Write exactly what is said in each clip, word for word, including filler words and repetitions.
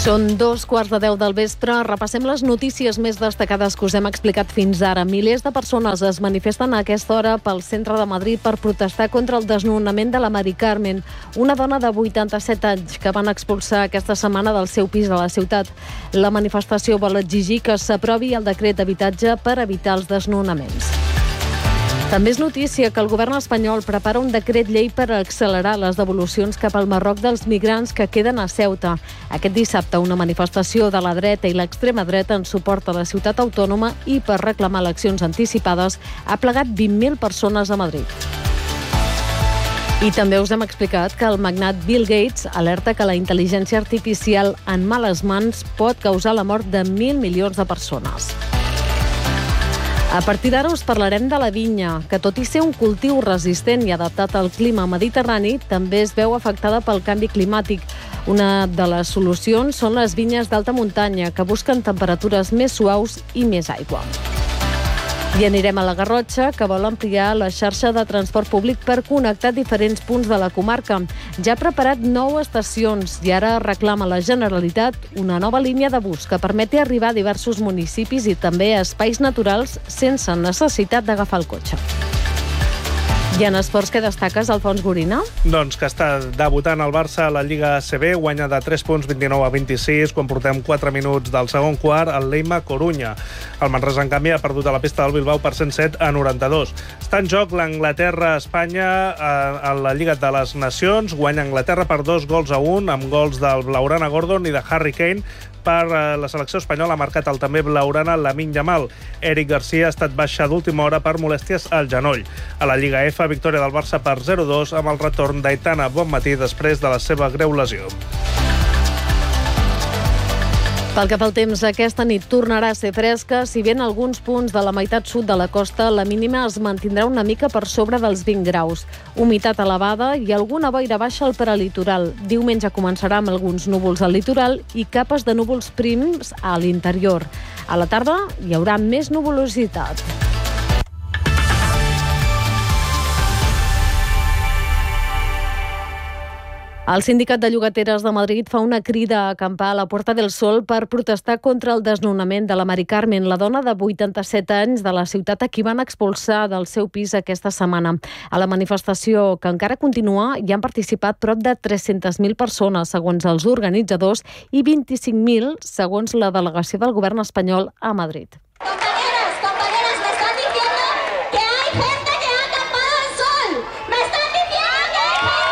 Són dos quarts de deu del vespre. Repassem les notícies més destacades que us hem explicat fins ara. Milers de persones es manifesten a aquesta hora pel centre de Madrid per protestar contra el desnonament de la Mari Carmen, una dona de vuitanta-set anys que van expulsar aquesta setmana del seu pis a la ciutat. La manifestació vol exigir que s'aprovi el decret d'habitatge per evitar els desnonaments. També és notícia que el govern espanyol prepara un decret llei per accelerar les devolucions cap al Marroc dels migrants que queden a Ceuta. Aquest dissabte, una manifestació de la dreta i l'extrema dreta en suport a la ciutat autònoma i per reclamar eleccions anticipades ha plegat vint mil persones a Madrid. I també us hem explicat que el magnat Bill Gates alerta que la intel·ligència artificial en males mans pot causar la mort de mil milions de persones. A partir d'ara us parlarem de la vinya, que tot i ser un cultiu resistent i adaptat al clima mediterrani, també es veu afectada pel canvi climàtic. Una de les solucions són les vinyes d'alta muntanya, que busquen temperatures més suaus i més aigua. I anirem a la Garrotxa, que vol ampliar la xarxa de transport públic per connectar diferents punts de la comarca. Ja ha preparat nou estacions i ara reclama la Generalitat una nova línia de bus que permeti arribar a diversos municipis i també a espais naturals sense necessitat d'agafar el cotxe. I en esports, què destaques, Alfons Gorina? Doncs que està debutant el Barça a la Lliga A C B, guanya de tres punts, vint-i-nou a vint-i-sis, quan portem quatre minuts del segon quart, el Leima Corunya. El Manresa, en canvi, ha perdut a la pista del Bilbao per cent set a noranta-dos. Està en joc l'Anglaterra-Espanya a la Lliga de les Nacions, guanya Anglaterra per dos gols a un, amb gols del Blaugrana Gordon i de Harry Kane. Per la selecció espanyola ha marcat el també blaugrana Lamine Yamal. Eric Garcia ha estat baixa d'última hora per molèsties al genoll. A la Lliga F, victòria del Barça per zero a dos amb el retorn d'Aitana Bonmatí després de la seva greu lesió. Pel que fa al temps, aquesta nit tornarà a ser fresca. Si bé en alguns punts de la meitat sud de la costa, la mínima es mantindrà una mica per sobre dels vint graus. Humitat elevada i alguna boira baixa al prelitoral. Diumenge començarà amb alguns núvols al litoral i capes de núvols prims a l'interior. A la tarda hi haurà més nuvolositat. El Sindicat de Llogateres de Madrid fa una crida a acampar a la Puerta del Sol per protestar contra el desnonament de la Mari Carmen, la dona de vuitanta-set anys de la ciutat a qui van expulsar del seu pis aquesta setmana. A la manifestació, que encara continua, hi han participat prop de tres-centes mil persones, segons els organitzadors, i vint-i-cinc mil, segons la delegació del govern espanyol a Madrid. Compañeros, compañeras, me están diciendo que hay gente que ha acampado al sol. Me están diciendo que hay gente.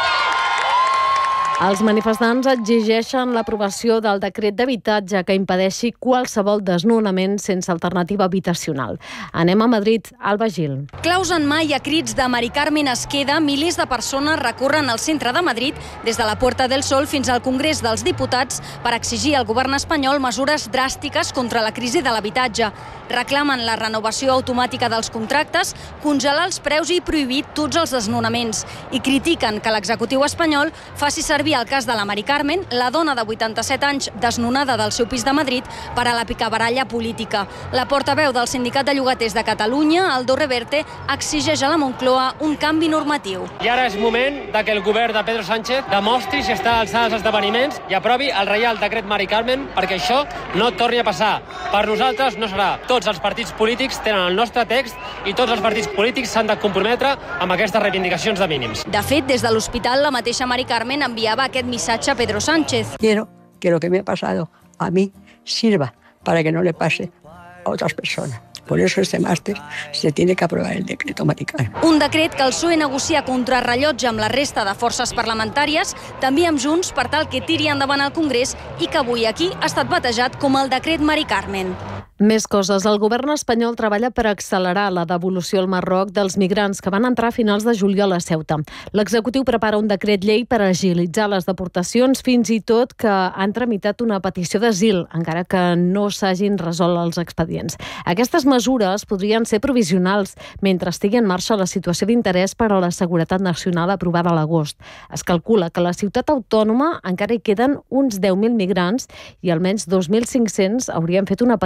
Els manifestants exigeixen l'aprovació del decret d'habitatge que impedeixi qualsevol desnonament sense alternativa habitacional. Anem a Madrid, Alba Gil. Claus en mà i a crits de Mari Carmen es queda, milers de persones recorren el centre de Madrid des de la Puerta del Sol fins al Congrés dels Diputats per exigir al govern espanyol mesures dràstiques contra la crisi de l'habitatge. Reclamen la renovació automàtica dels contractes, congelar els preus i prohibir tots els desnonaments. I critiquen que l'executiu espanyol faci servir el cas de la Mari Carmen, la dona de vuitanta-set anys desnonada del seu pis de Madrid, per a la picabaralla política. La portaveu del Sindicat de Llogaters de Catalunya, Aldo Reverte, exigeix a la Moncloa un canvi normatiu. I ara és moment de que el govern de Pedro Sánchez demostri si està a l'alçada dels esdeveniments i aprovi el Reial Decret Mari Carmen perquè això no torni a passar. Per nosaltres no serà. Tots els partits polítics tenen el nostre text i tots els partits polítics s'han de comprometre amb aquestes reivindicacions de mínims. De fet, des de l'hospital, la mateixa Mari Carmen enviava aquest missatge a Pedro Sánchez. Quiero que lo que me ha pasado a mí sirva para que no le pase a otras personas. Por eso este máster se tiene que aprobar el decreto Mari Carmen. Un decret que el P S O E negocia contra rellotge amb la resta de forces parlamentàries, també amb Junts, per tal que tiri endavant al Congrés i que avui aquí ha estat batejat com el decret Mari Carmen. Més coses. El govern espanyol treballa per accelerar la devolució al Marroc dels migrants que van entrar a finals de juliol a Ceuta. L'executiu prepara un decret llei per agilitzar les deportacions, fins i tot que han tramitat una petició d'asil, encara que no s'hagin resolt els expedients. Aquestes mesures podrien ser provisionals mentre estigui en marxa la situació d'interès per a la seguretat nacional aprovada a l'agost. Es calcula que a la ciutat autònoma encara hi queden uns deu mil migrants i almenys dos mil cinc-cents haurien fet una petició de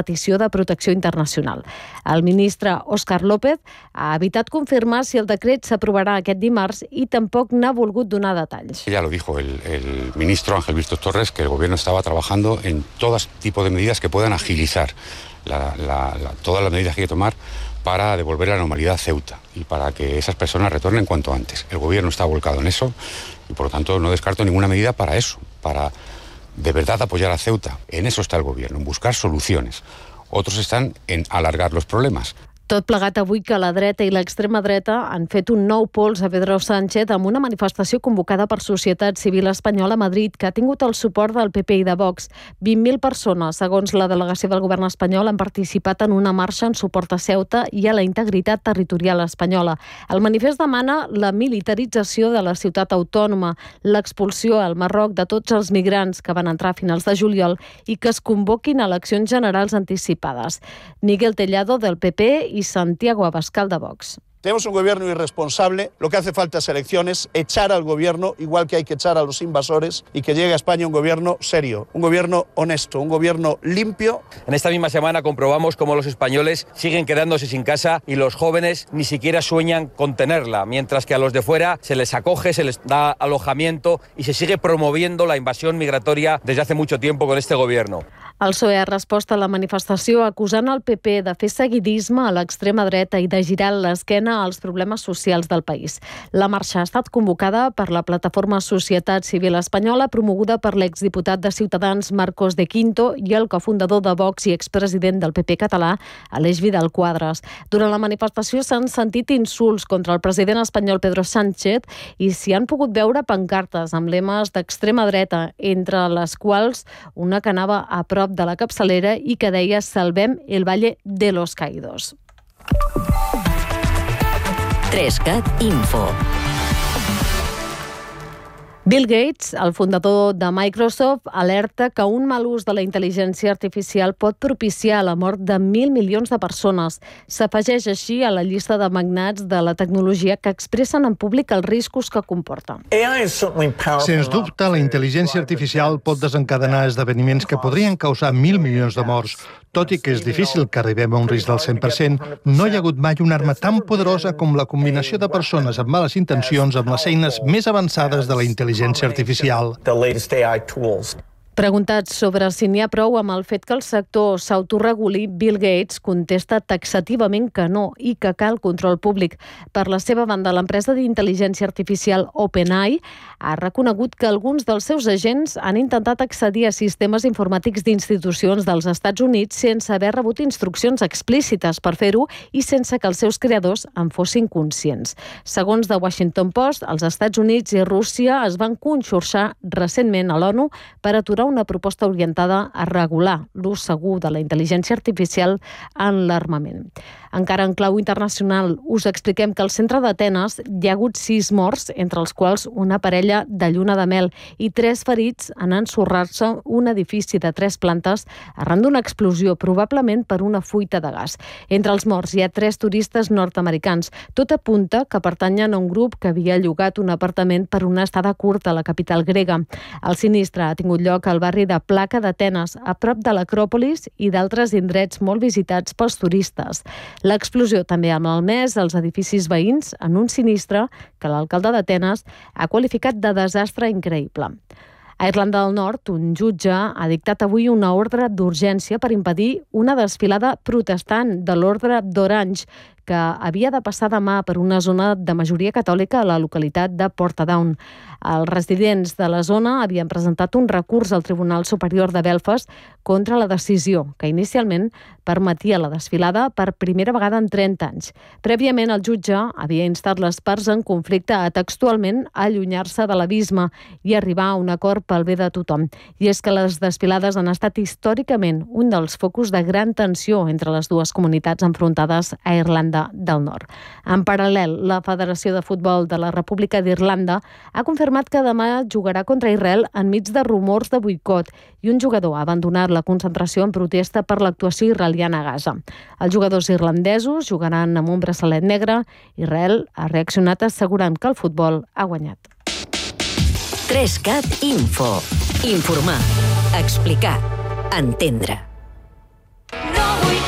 de Protecció Internacional. El ministre Óscar López ha evitat confirmar si el decret s'aprovarà aquest dimarts i tampoc n'ha volgut donar detalls. Ya lo dijo el, el ministro Ángel Víctor Torres, que el gobierno estaba trabajando en todo tipo de medidas que puedan agilizar la, la, la, todas las medidas que hay que tomar para devolver la normalidad a Ceuta y para que esas personas retornen cuanto antes. El gobierno está volcado en eso y por lo tanto no descarto ninguna medida para eso, para de verdad apoyar a Ceuta. En eso está el gobierno, en buscar soluciones. Otros están en alargar los problemas. Tot plegat avui que la dreta i l'extrema dreta han fet un nou pols a Pedro Sánchez amb una manifestació convocada per Societat Civil Espanyola a Madrid que ha tingut el suport del P P i de Vox. vint mil persones, segons la delegació del govern espanyol, han participat en una marxa en suport a Ceuta i a la integritat territorial espanyola. El manifest demana la militarització de la ciutat autònoma, l'expulsió al Marroc de tots els migrants que van entrar a finals de juliol i que es convoquin eleccions generals anticipades. Miguel Tellado, del P P, y Santiago Abascal de Vox. Tenemos un gobierno irresponsable, lo que hace falta es elecciones, echar al gobierno, igual que hay que echar a los invasores, y que llegue a España un gobierno serio, un gobierno honesto, un gobierno limpio. En esta misma semana comprobamos cómo los españoles siguen quedándose sin casa y los jóvenes ni siquiera sueñan con tenerla, mientras que a los de fuera se les acoge, se les da alojamiento y se sigue promoviendo la invasión migratoria desde hace mucho tiempo con este gobierno. El P S O E ha respost a la manifestació acusant el P P de fer seguidisme a l'extrema dreta i de girar l'esquena als problemes socials del país. La marxa ha estat convocada per la plataforma Societat Civil Espanyola, promoguda per l'exdiputat de Ciutadans Marcos de Quinto i el cofundador de Vox i expresident del P P català, Aleix Vidal Quadras. Durant la manifestació s'han sentit insults contra el president espanyol Pedro Sánchez i s'hi han pogut veure pancartes amb lemes d'extrema dreta, entre les quals una que anava a prop de la capçalera i que deia «Salvem el Valle de los Caídos». Trescat Info. Bill Gates, el fundador de Microsoft, alerta que un mal ús de la intel·ligència artificial pot propiciar la mort de mil milions de persones. S'afegeix així a la llista de magnats de la tecnologia que expressen en públic els riscos que comporta. Sens dubte, la intel·ligència artificial pot desencadenar esdeveniments que podrien causar mil milions de morts. Tot i que és difícil que arribem a un risc del cent per cent, no hi ha hagut mai una arma tan poderosa com la combinació de persones amb males intencions amb les eines més avançades de la intel·ligència artificial. Preguntat sobre si n'hi ha prou amb el fet que el sector s'autoreguli, Bill Gates contesta taxativament que no i que cal control públic. Per la seva banda, l'empresa d'intel·ligència artificial OpenAI ha reconegut que alguns dels seus agents han intentat accedir a sistemes informàtics d'institucions dels Estats Units sense haver rebut instruccions explícites per fer-ho i sense que els seus creadors en fossin conscients. Segons The Washington Post, els Estats Units i Rússia es van conxorxar recentment a l'ONU per aturar una proposta orientada a regular l'ús segur de la intel·ligència artificial en l'armament. Encara en clau internacional, us expliquem que al centre d'Atenes hi ha hagut sis morts, entre els quals una parella de lluna de mel i tres ferits en ensorrar-se un edifici de tres plantes arran d'una explosió, probablement per una fuita de gas. Entre els morts hi ha tres turistes nord-americans. Tot apunta que pertanyen a un grup que havia llogat un apartament per una estada curta a la capital grega. El sinistre ha tingut lloc al barri de Placa d'Atenes, a prop de l'Acròpolis i d'altres indrets molt visitats pels turistes. L'explosió també ha malmès els edificis veïns en un sinistre que l'alcalde d'Atenes ha qualificat de desastre increïble. A Irlanda del Nord, un jutge ha dictat avui una ordre d'urgència per impedir una desfilada protestant de l'ordre d'Orange que havia de passar demà per una zona de majoria catòlica a la localitat de Portadown. Els residents de la zona havien presentat un recurs al Tribunal Superior de Belfast contra la decisió, que inicialment permetia la desfilada per primera vegada en trenta anys. Prèviament, el jutge havia instat les parts en conflicte a textualment allunyar-se de l'abisme i arribar a un acord pel bé de tothom. I és que les desfilades han estat històricament un dels focus de gran tensió entre les dues comunitats enfrontades a Irlanda del Nord. En paral·lel, la Federació de Futbol de la República d'Irlanda ha confirmat que demà jugarà contra Israel enmig de rumors de boicot i un jugador ha abandonat la concentració en protesta per l'actuació israeliana a Gaza. Els jugadors irlandesos jugaran amb un braçalet negre. Israel ha reaccionat assegurant que el futbol ha guanyat. Trescat Info. Informar. Explicar. Entendre. No vull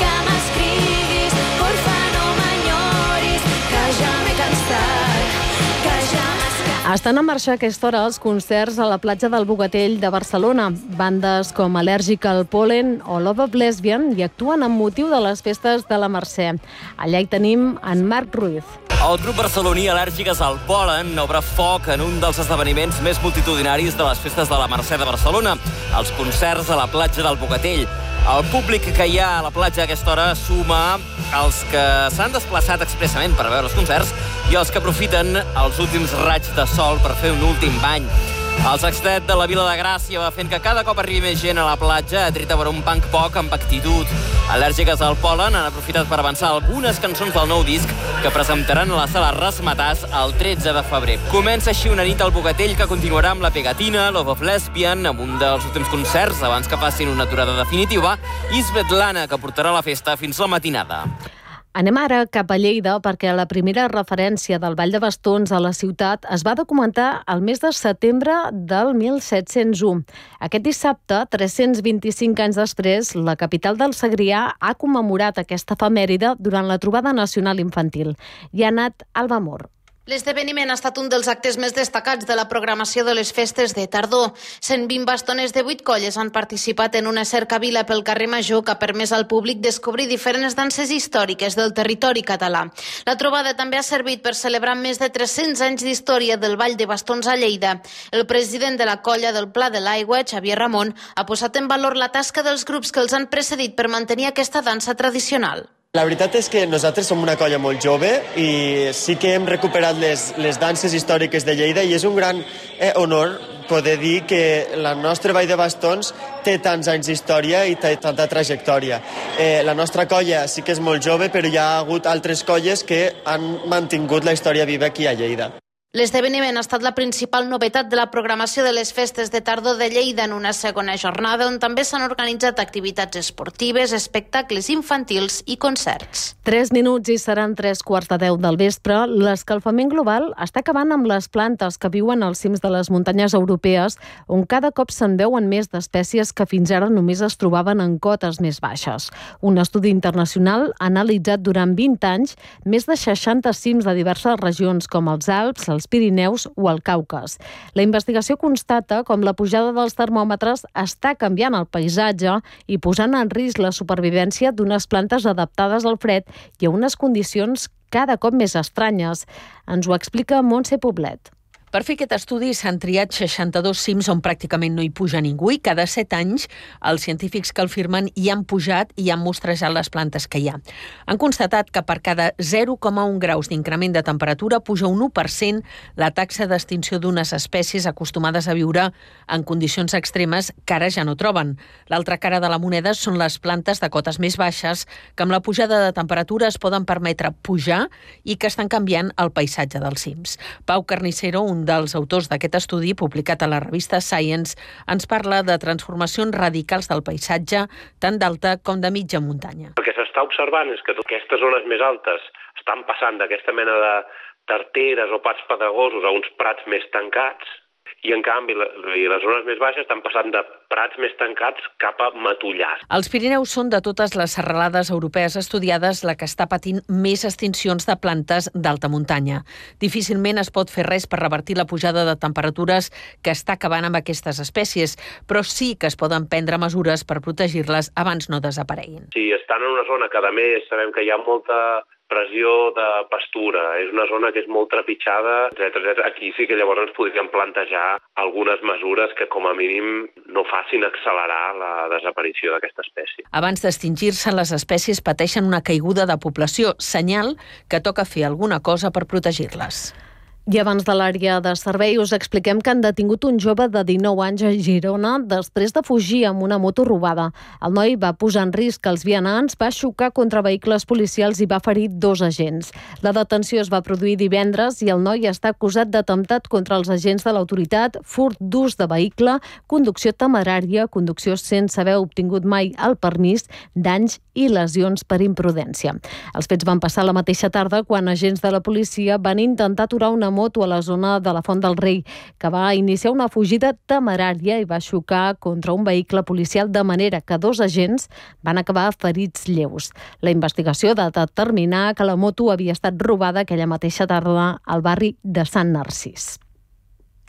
Estan en marxa a aquesta hora els concerts a la platja del Bogatell de Barcelona. Bandes com Al·lèrgica al Pol·len o Love of Lesbian hi actuen amb motiu de les festes de la Mercè. Allà hi tenim en Marc Ruiz. El grup barceloní Al·lèrgiques al Pol·len obre foc en un dels esdeveniments més multitudinaris de les festes de la Mercè de Barcelona, els concerts a la platja del Bogatell. El públic que hi ha a la platja a aquesta hora suma els que s'han desplaçat expressament per veure els concerts i els que aprofiten els últims raigs de sol per fer un últim bany. El sextet de la Vila de Gràcia va fent que cada cop arribi més gent a la platja, atret a veure un punk pop amb actitud. Al·lèrgiques al Pol·len han aprofitat per avançar algunes cançons del nou disc que presentaran a la sala Razzmatazz el tretze de febrer. Comença així una nit al Bogatell que continuarà amb la Pegatina, Love of Lesbian, amb un dels últims concerts abans que facin una aturada definitiva, i Svetlana, que portarà la festa fins la matinada. Anem ara cap a Lleida perquè la primera referència del Ball de Bastons a la ciutat es va documentar el mes de setembre del mil set-cents u. Aquest dissabte, tres-cents vint-i-cinc anys després, la capital del Segrià ha commemorat aquesta efemèride durant la trobada nacional infantil. Hi ha anat Alba Mor. L'esdeveniment ha estat un dels actes més destacats de la programació de les festes de tardor. cent vint bastones de vuit colles han participat en una cercavila pel carrer Major que ha permès al públic descobrir diferents danses històriques del territori català. La trobada també ha servit per celebrar més de tres-cents anys d'història del Ball de Bastons a Lleida. El president de la colla del Pla de l'Aigua, Xavier Ramon, ha posat en valor la tasca dels grups que els han precedit per mantenir aquesta dansa tradicional. La veritat és que nosaltres som una colla molt jove i sí que hem recuperat les, les danses històriques de Lleida i és un gran eh, honor poder dir que la nostra Ball de Bastons té tants anys d'història i té tanta trajectòria. Eh, la nostra colla sí que és molt jove, però hi ha hagut altres colles que han mantingut la història viva aquí a Lleida. L'esdeveniment ha estat la principal novetat de la programació de les festes de tardor de Lleida en una segona jornada on també s'han organitzat activitats esportives, espectacles infantils i concerts. Tres minuts i seran tres quarts de deu del vespre. L'escalfament global està acabant amb les plantes que viuen als cims de les muntanyes europees, on cada cop se'n veuen més d'espècies que fins ara només es trobaven en cotes més baixes. Un estudi internacional ha analitzat durant vint anys més de seixanta cims de diverses regions com els Alps, els Pirineus o el Caucas. La investigació constata com la pujada dels termòmetres està canviant el paisatge i posant en risc la supervivència d'unes plantes adaptades al fred i a unes condicions cada cop més estranyes. Ens ho explica Montse Poblet. Per fer aquest estudi s'han triat seixanta-dos cims on pràcticament no hi puja ningú i cada set anys els científics que el firmen hi han pujat i han mostrejat les plantes que hi ha. Han constatat que per cada zero coma un graus d'increment de temperatura puja un u per cent la taxa d'extinció d'unes espècies acostumades a viure en condicions extremes que ara ja no troben. L'altra cara de la moneda són les plantes de cotes més baixes que amb la pujada de temperatura es poden permetre pujar i que estan canviant el paisatge dels cims. Pau Carnicero, un dels autors d'aquest estudi, publicat a la revista Science, ens parla de transformacions radicals del paisatge, tant d'alta com de mitja muntanya. El que s'està observant és que aquestes zones més altes estan passant d'aquesta mena de tarteres o prats pedregosos a uns prats més tancats, i en canvi les zones més baixes estan passant de prats més tancats cap a matollars. Els Pirineus són de totes les serralades europees estudiades la que està patint més extincions de plantes d'alta muntanya. Difícilment es pot fer res per revertir la pujada de temperatures que està acabant amb aquestes espècies, però sí que es poden prendre mesures per protegir-les abans no desapareguin. Sí, estan en una zona que a més sabem que hi ha molta pressió de pastura, és una zona que és molt trepitjada, etcètera etcètera. Aquí sí que llavors ens podríem plantejar algunes mesures que com a mínim no facin accelerar la desaparició d'aquesta espècie. Abans d'extingir-se, les espècies pateixen una caiguda de població, senyal que toca fer alguna cosa per protegir-les. I abans de l'àrea de servei us expliquem que han detingut un jove de dinou anys a Girona després de fugir amb una moto robada. El noi va posar en risc els vianants, va xocar contra vehicles policials i va ferir dos agents. La detenció es va produir divendres i el noi està acusat d'atemptat contra els agents de l'autoritat, furt d'ús de vehicle, conducció temerària, conducció sense haver obtingut mai el permís, danys i lesions per imprudència. Els fets van passar la mateixa tarda quan agents de la policia van intentar aturar una moto a la zona de la Font del Rei, que va iniciar una fugida temerària i va xocar contra un vehicle policial de manera que dos agents van acabar ferits lleus. La investigació ha de determinar que la moto havia estat robada aquella mateixa tarda al barri de Sant Narcís.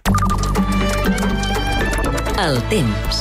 El temps.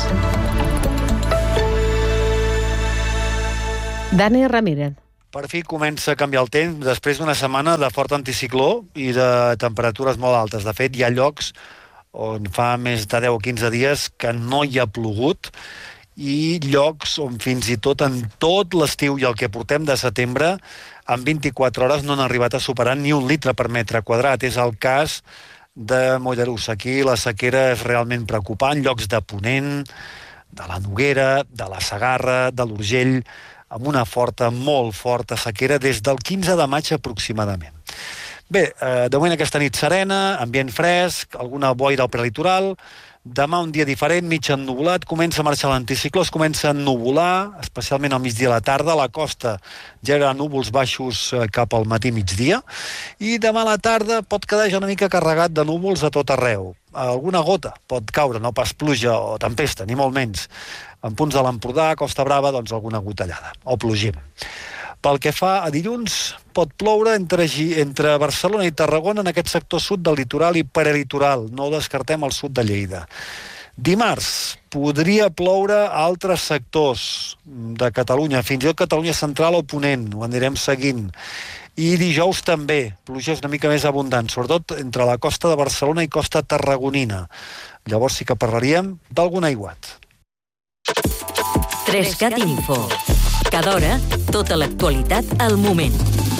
Dani Ramírez. Per fi comença a canviar el temps després d'una setmana de fort anticicló i de temperatures molt altes. De fet, hi ha llocs on fa més de deu o quinze dies que no hi ha plogut i llocs on fins i tot en tot l'estiu i el que portem de setembre en vint-i-quatre hores no han arribat a superar ni un litre per metre quadrat. És el cas de Mollerussa. Aquí la sequera és realment preocupant. Llocs de Ponent, de la Noguera, de la Segarra, de l'Urgell, amb una forta, molt forta sequera des del quinze de maig aproximadament. Bé, eh, de moment aquesta nit serena, ambient fresc, alguna boira al prelitoral. Demà un dia diferent, mig ennuvolat, comença a marxar l'anticicló, es comença a ennuvolar, especialment al migdia a la tarda. A la costa ja hi haurà núvols baixos cap al matí-migdia. I demà a la tarda pot quedar ja una mica carregat de núvols a tot arreu. Alguna gota pot caure, no pas pluja o tempesta, ni molt menys. En punts de l'Empordà, Costa Brava, doncs alguna gotellada, o plogim. Pel que fa a dilluns, pot ploure entre, entre Barcelona i Tarragona en aquest sector sud del litoral i prelitoral. No descartem el sud de Lleida. Dimarts podria ploure a altres sectors de Catalunya, fins i tot Catalunya central o Ponent, ho anirem seguint. I dijous també, pluges una mica més abundants, sobretot entre la costa de Barcelona i costa tarragonina. Llavors sí que parlaríem d'algun aiguat. Trescat Info. Cada hora, tota l'actualitat al moment.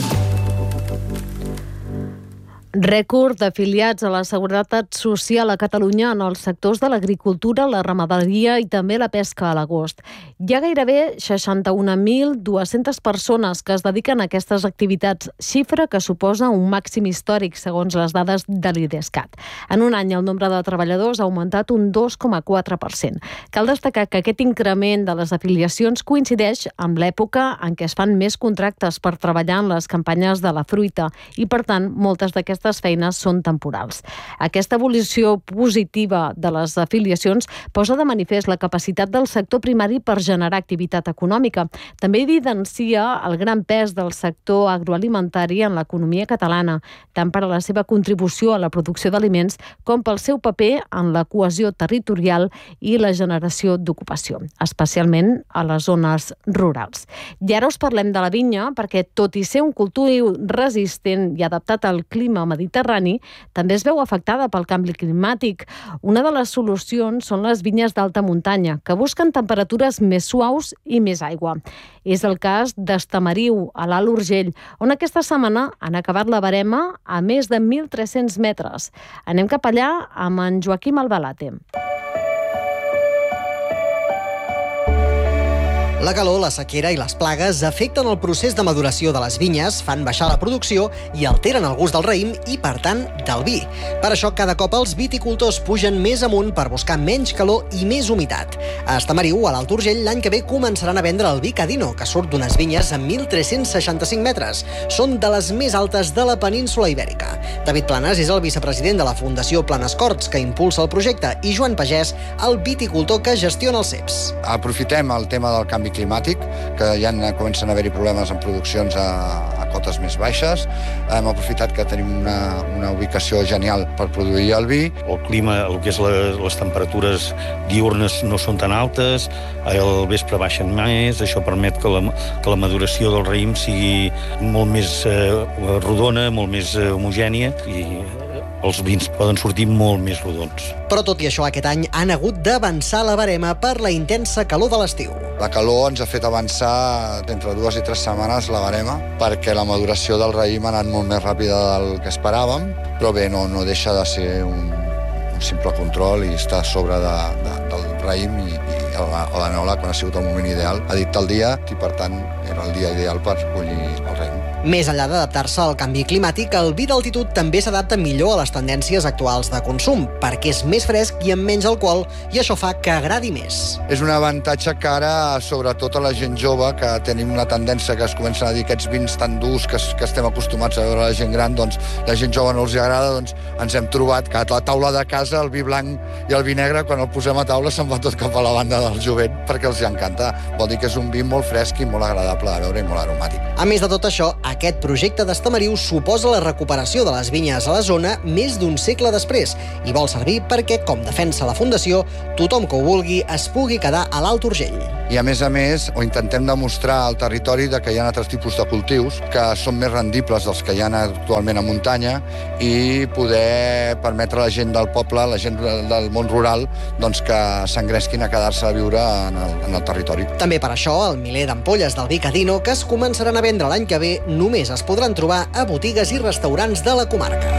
Rècord d'afiliats a la Seguretat Social a Catalunya en els sectors de l'agricultura, la ramaderia i també la pesca a l'agost. Hi ha gairebé seixanta-un mil dues-centes persones que es dediquen a aquestes activitats, xifra que suposa un màxim històric, segons les dades de l'Idescat. En un any, el nombre de treballadors ha augmentat un dos coma quatre per cent. Cal destacar que aquest increment de les afiliacions coincideix amb l'època en què es fan més contractes per treballar en les campanyes de la fruita i, per tant, moltes d'aquestes feines són temporals. Aquesta evolució positiva de les afiliacions posa de manifest la capacitat del sector primari per generar activitat econòmica. També evidencia el gran pes del sector agroalimentari en l'economia catalana, tant per a la seva contribució a la producció d'aliments com pel seu paper en la cohesió territorial i la generació d'ocupació, especialment a les zones rurals. I ara us parlem de la vinya, perquè tot i ser un cultiu resistent i adaptat al clima mediterrani, també es veu afectada pel canvi climàtic. Una de les solucions són les vinyes d'alta muntanya, que busquen temperatures més suaus i més aigua. És el cas d'Estamariu, a l'Alt Urgell, on aquesta setmana han acabat la barema a més de mil tres-cents metres. Anem cap allà amb en Joaquim Albalate. La calor, la sequera i les plagues afecten el procés de maduració de les vinyes, fan baixar la producció i alteren el gust del raïm i, per tant, del vi. Per això, cada cop els viticultors pugen més amunt per buscar menys calor i més humitat. A Estamariu, a l'Alt Urgell, l'any que ve començaran a vendre el vi Cadino, que surt d'unes vinyes a mil tres-cents seixanta-cinc metres. Són de les més altes de la península Ibèrica. David Planas és el vicepresident de la Fundació Planescorts, que impulsa el projecte, i Joan Pagès, el viticultor que gestiona els ceps. Aprofitem el tema del canvi climàtic, que ja comencen a haver-hi problemes en produccions a, a cotes més baixes. Hem aprofitat que tenim una, una ubicació genial per produir el vi. El clima, el que és la, les temperatures diurnes no són tan altes, al vespre baixen més, això permet que la, que la maduració del raïm sigui molt més eh, rodona, molt més eh, homogènia i els vins poden sortir molt més rodons. Però tot i això, aquest any han hagut d'avançar la barema per la intensa calor de l'estiu. La calor ens ha fet avançar d'entre dues i tres setmanes la barema, perquè la maduració del raïm ha anat molt més ràpida del que esperàvem, però bé, no, no deixa de ser un, un simple control i estar a sobre de, de, del raïm i, i l'Anola, quan ha sigut el moment ideal, ha dit el dia i, per tant, era el dia ideal per collir el raïm. Més enllà d'adaptar-se al canvi climàtic, el vi d'altitud també s'adapta millor a les tendències actuals de consum, perquè és més fresc i amb menys alcohol, i això fa que agradi més. És un avantatge que ara, sobretot a la gent jove, que tenim una tendència que es comencen a dir aquests vins tan durs que, que estem acostumats a veure a la gent gran, doncs la gent jove no els agrada, doncs ens hem trobat que a la taula de casa el vi blanc i el vi negre, quan el posem a taula, se'n va tot cap a la banda del jovent, perquè els encanta. Vol dir que és un vi molt fresc i molt agradable de veure i molt aromàtic. A més de tot això, Aquest projecte d'Estamariu suposa la recuperació de les vinyes a la zona més d'un segle després i vol servir perquè, com defensa la Fundació, tothom que ho vulgui es pugui quedar a l'Alt Urgell. I a més a més, ho intentem demostrar al territori que hi ha altres tipus de cultius que són més rendibles dels que hi ha actualment a muntanya i poder permetre a la gent del poble, la gent del món rural, doncs que s'engresquin a quedar-se a viure en el, en el territori. També per això, el miler d'ampolles del vi Cadino que es començaran a vendre l'any que ve només es podran trobar a botigues i restaurants de la comarca.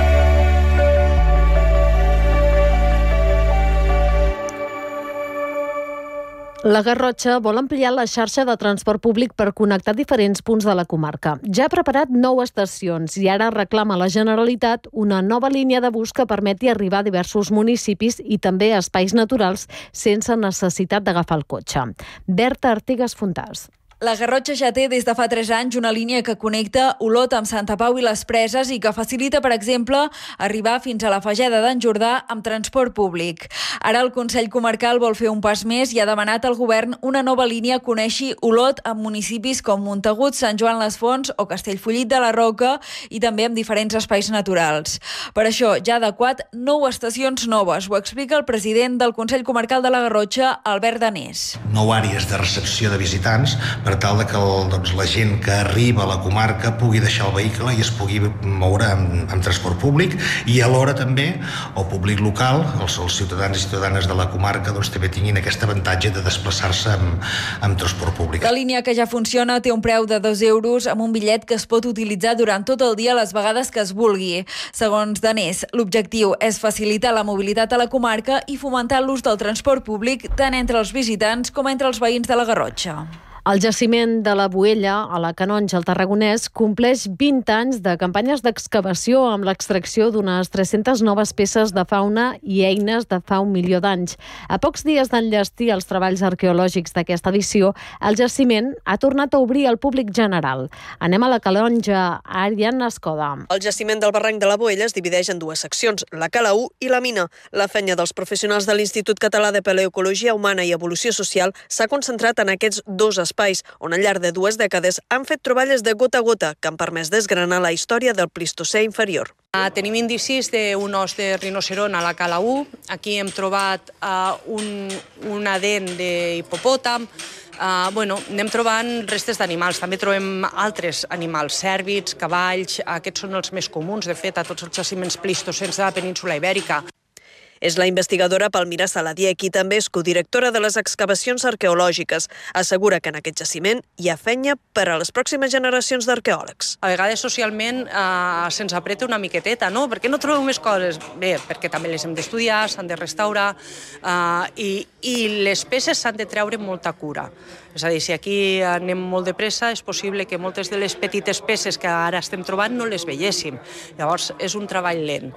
La Garrotxa vol ampliar la xarxa de transport públic per connectar diferents punts de la comarca. Ja ha preparat nou estacions i ara reclama a la Generalitat una nova línia de bus que permeti arribar a diversos municipis i també a espais naturals sense necessitat d'agafar el cotxe. Berta Artigas Fontàs. La Garrotxa ja té des de fa tres anys una línia que connecta Olot amb Santa Pau i les Preses i que facilita, per exemple, arribar fins a la Fageda d'en Jordà amb transport públic. Ara el Consell Comarcal vol fer un pas més i ha demanat al govern una nova línia que uneixi Olot amb municipis com Montagut, Sant Joan les Fonts o Castellfollit de la Roca i també amb diferents espais naturals. Per això ja ha adequat nou estacions noves. Ho explica el president del Consell Comarcal de la Garrotxa, Albert Danés. Nou àrees de recepció de visitants per tal de que el, doncs, la gent que arriba a la comarca pugui deixar el vehicle i es pugui moure amb, amb transport públic i alhora també el públic local, els, els ciutadans i ciutadanes de la comarca doncs, també tinguin aquest avantatge de desplaçar-se amb, amb transport públic. La línia que ja funciona té un preu de dos euros amb un bitllet que es pot utilitzar durant tot el dia les vegades que es vulgui. Segons Danés, l'objectiu és facilitar la mobilitat a la comarca i fomentar l'ús del transport públic tant entre els visitants com entre els veïns de la Garrotxa. El jaciment de la Boella, a la Canonja, al Tarragonès, compleix vint anys de campanyes d'excavació amb l'extracció d'unes tres-centes noves peces de fauna i eines de fa un milió d'anys. A pocs dies d'enllestir els treballs arqueològics d'aquesta edició, el jaciment ha tornat a obrir al públic general. Anem a la Canonja, Ariadna Escoda. El jaciment del barranc de la Boella es divideix en dues seccions, la cala u i la mina. La feina dels professionals de l'Institut Català de Paleoecologia Humana i Evolució Social s'ha concentrat en aquests dos espais espais on al llarg de dues dècades han fet troballes de gota a gota que han permès desgranar la història del Plistocè inferior. Uh, tenim indicis d'un os de rinoceront a la cala u. Aquí hem trobat uh, un, una dent d'hipopòtam. Uh, bueno, anem trobant restes d'animals. També trobem altres animals, cèrvids, cavalls. Aquests són els més comuns, de fet, a tots els jaciments plistocens de la península Ibèrica. És la investigadora Palmira Saladier, qui també és codirectora de les excavacions arqueològiques. Assegura que en aquest jaciment hi ha feina per a les pròximes generacions d'arqueòlegs. A vegades socialment eh, se'ns apreta una miqueteta, no? Per què no trobeu més coses? Bé, perquè també les hem d'estudiar, s'han de restaurar eh, i, i les peces s'han de treure amb molta cura. És a dir, si aquí anem molt de pressa, és possible que moltes de les petites peces que ara estem trobant no les veiéssim. Llavors, és un treball lent.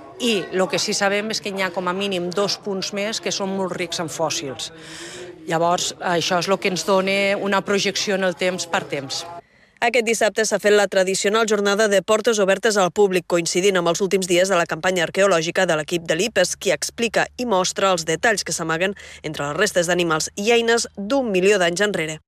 I el que sí sabem és que hi ha com a mínim dos punts més que són molt rics en fòssils. Llavors, això és el que ens dona una projecció en el temps per temps. Aquest dissabte s'ha fet la tradicional jornada de portes obertes al públic, coincidint amb els últims dies de la campanya arqueològica de l'equip de l'I P E S, qui explica i mostra els detalls que s'amaguen entre les restes d'animals i eines d'un milió d'anys enrere.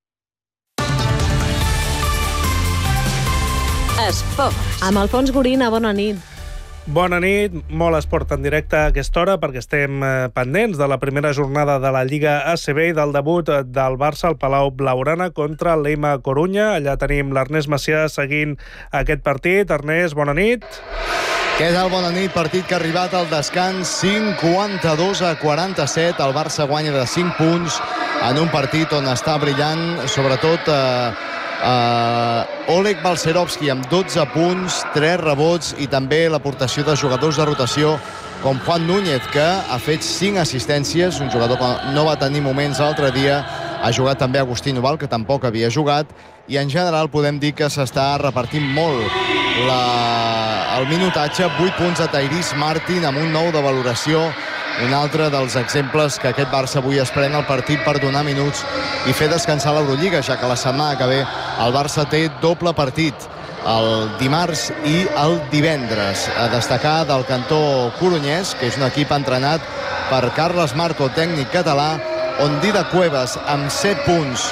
Esports. Amb Alfons Gorina, bona nit. Bona nit, molt esport en directe a aquesta hora perquè estem pendents de la primera jornada de la Lliga A C B i del debut del Barça al Palau Blaugrana contra l'Eima Corunya. Allà tenim l'Ernest Macià seguint aquest partit. Ernest, bona nit. Què tal? Bona nit. Partit que ha arribat al descans cinquanta-dos a quaranta-set. El Barça guanya de cinc punts en un partit on està brillant sobretot eh, Uh, Oleg Balcerovski amb dotze punts, tres rebots i també l'aportació de jugadors de rotació com Juan Núñez, que ha fet cinc assistències, un jugador que no va tenir moments l'altre dia. Ha jugat també Agustí Noval, que tampoc havia jugat, i en general podem dir que s'està repartint molt la... el minutatge. Vuit punts de Tyrese Martin amb un nou de valoració. Un altre dels exemples que aquest Barça avui es pren el partit per donar minuts i fer descansar l'Eurolliga, ja que la setmana que ve el Barça té doble partit, el dimarts i el divendres. A destacar del cantó corunyès, que és un equip entrenat per Carles Marco, tècnic català, on Dida Cuevas amb set punts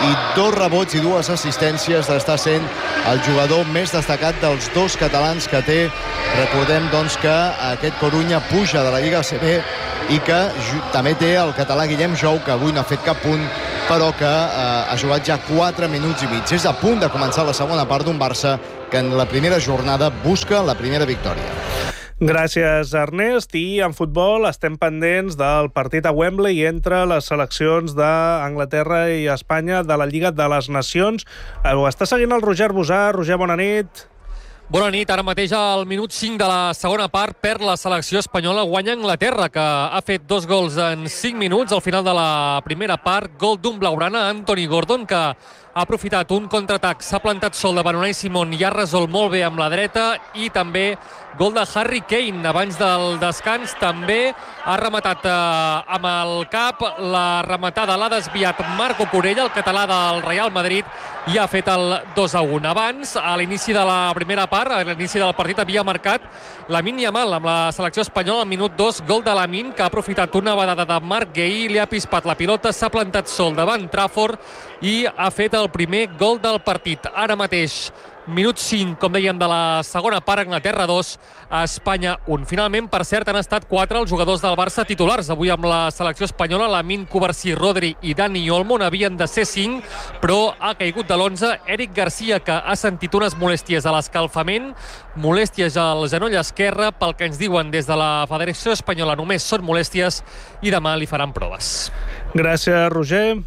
i dos rebots i dues assistències d'estar sent el jugador més destacat dels dos catalans que té. Recordem doncs que aquest Corunya puja de la Lliga A C B i que també té el català Guillem Jou, que avui no ha fet cap punt, però que eh, ha jugat ja quatre minuts i mig. És a punt de començar la segona part d'un Barça que en la primera jornada busca la primera victòria. Gràcies, Ernest. I en futbol estem pendents del partit a Wembley entre les seleccions d'Anglaterra i Espanya de la Lliga de les Nacions. Ho està seguint el Roger Bosà. Roger, bona nit. Bona nit. Ara mateix al minut cinc de la segona part perd la selecció espanyola, guanya Anglaterra, que ha fet dos gols en cinc minuts al final de la primera part. Gol d'un blaugrana, Anthony Gordon, que ha aprofitat un contraatac, s'ha plantat sol davant Unai Simón i ha resolt molt bé amb la dreta, i també gol de Harry Kane abans del descans. També ha rematat eh, amb el cap, la rematada l'ha desviat Marco Corella, el català del Real Madrid, i ha fet el dos a un. Abans, a l'inici de la primera part, a l'inici del partit, havia marcat Lamine Yamal amb la selecció espanyola al minut dos, gol de Lamine, que ha aprofitat una badada de Marc Gueí, li ha pispat la pilota, s'ha plantat sol davant Trafford i ha fet el primer gol del partit. Ara mateix, minut cinc, com dèiem, de la segona part, Anglaterra dos, Espanya un. Finalment, per cert, han estat quatre els jugadors del Barça titulars avui amb la selecció espanyola. Lamine, Covarsí, Rodri i Dani Olmo. N'havien de ser cinc, però ha caigut de l'onze Eric Garcia, que ha sentit unes molèsties a l'escalfament, molèsties al genoll esquerre. Pel que ens diuen des de la Federació Espanyola, només són molèsties i demà li faran proves. Gràcies, Roger.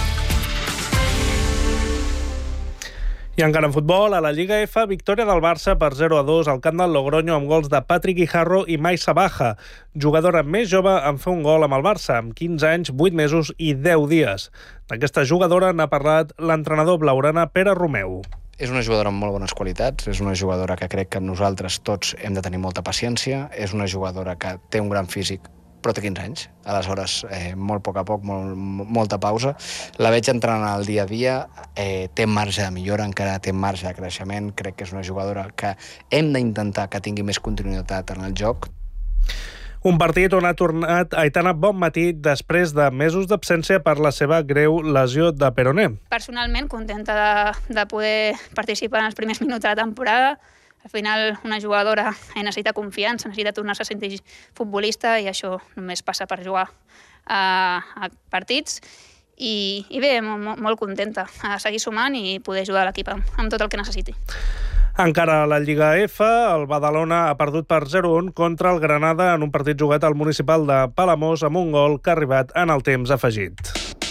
I encara en futbol, a la Lliga F, victòria del Barça per zero a dos al camp del Logroño amb gols de Patrick Guijarro i Maisa Baja, jugadora més jove en fer un gol amb el Barça, amb quinze anys, vuit mesos i deu dies. D'aquesta jugadora n'ha parlat l'entrenador blaugrana Pere Romeu. És una jugadora amb molt bones qualitats, és una jugadora que crec que nosaltres tots hem de tenir molta paciència, és una jugadora que té un gran físic, però té quinze anys, aleshores eh, molt a poc a poc, molt, molta pausa. La veig entrenant al dia a dia, eh, té marge de millora, encara té marge de creixement, crec que és una jugadora que hem d'intentar que tingui més continuïtat en el joc. Un partit on ha tornat Aitana Bonmatí després de mesos d'absència per la seva greu lesió de peroné. Personalment, contenta de, de poder participar en els primers minuts de la temporada. Al final, una jugadora necessita confiança, necessita tornar-se a sentir futbolista, i això només passa per jugar a, a partits. I, i bé, molt, molt contenta a seguir sumant i poder ajudar l'equip amb, amb tot el que necessiti. Encara a la Lliga F, el Badalona ha perdut per zero a un contra el Granada en un partit jugat al municipal de Palamós amb un gol que ha arribat en el temps afegit.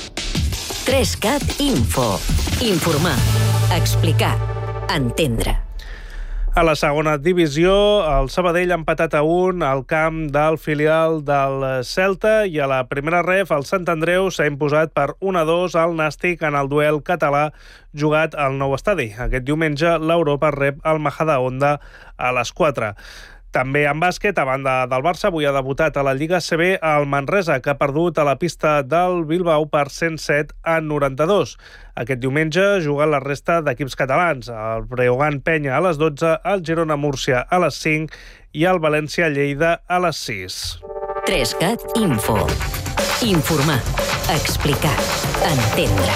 tres cat Info. Informar, explicar, entendre. A la segona divisió, el Sabadell ha empatat a un al camp del filial del Celta, i a la primera ref el Sant Andreu s'ha imposat per un a dos al Nàstic en el duel català jugat al nou estadi. Aquest diumenge l'Europa rep el Majadahonda a les quatre. També en bàsquet, a banda del Barça, avui ha debutat a la Lliga A C B el Manresa, que ha perdut a la pista del Bilbao per cent set a noranta-dos. Aquest diumenge juguen la resta d'equips catalans. El Breogán Penya a les dotze, el Girona Múrcia a les cinc i el València Lleida a les sis. tres cat Info. Informar, explicar, entendre.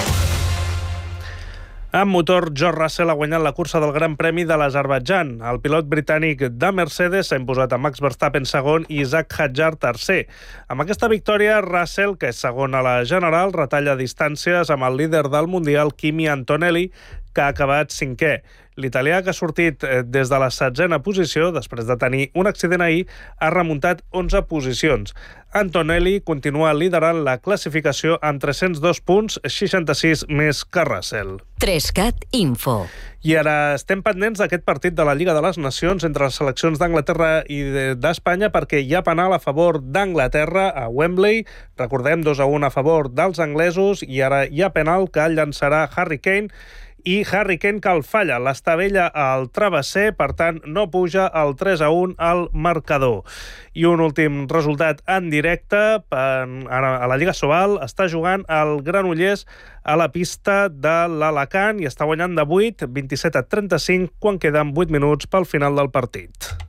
En motor, George Russell ha guanyat la cursa del Gran Premi de l'Azerbaidjan. El pilot britànic de Mercedes s'ha imposat a Max Verstappen segon i Isaac Hadjar tercer. Amb aquesta victòria, Russell, que és segon a la general, retalla distàncies amb el líder del Mundial, Kimi Antonelli, que ha acabat cinquè. L'italià, que ha sortit des de la setzena posició, després de tenir un accident ahir, ha remuntat onze posicions. Antonelli continua liderant la classificació amb tres-cents dos punts, seixanta-sis més que Russell. tres cat Info. I ara estem pendents d'aquest partit de la Lliga de les Nacions entre les seleccions d'Anglaterra i d'Espanya, perquè hi ha penal a favor d'Anglaterra a Wembley. Recordem, dos a un a favor dels anglesos, i ara hi ha penal que llançarà Harry Kane, i Harry Kane que el falla, l'estabella al travesser, per tant no puja el tres a un al marcador. I un últim resultat en directe, a la Lliga Sobal està jugant el Granollers a la pista de l'Alacant i està guanyant de vuit, vint-i-set a trenta-cinc, quan queden vuit minuts pel final del partit.